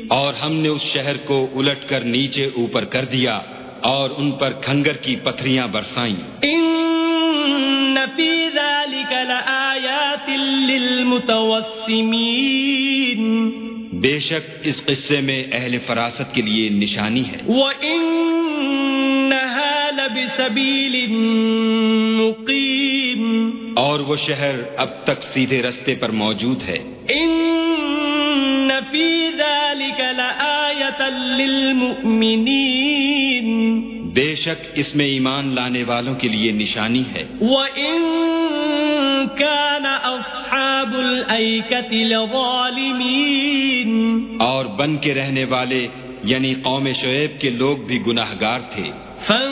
और हमने उस शहर को उलटकर नीचे ऊपर कर दिया और उन पर खंगर की पत्थरियां बरसाईं। इन्न फी ज़ालिका लआयातिन लिलमुतवस्सिमीन, बेशक इस किस्से में अहले फरासत के लिए निशानी है। व इन्नहा लबिसबीलिन मुकीम, और वो शहर अब तक सीधे रास्ते पर मौजूद है। इन्न फी ज़ालिका लआयतन लिलमुमिनीन, बेशक इसमें ईमान लाने वालों के लिए निशानी है। व इन कान अस्हाबुल ऐकति लज़ालिमीन, और बन के रहने वाले यानी कौम शुएब के लोग भी गुनाहगार थे।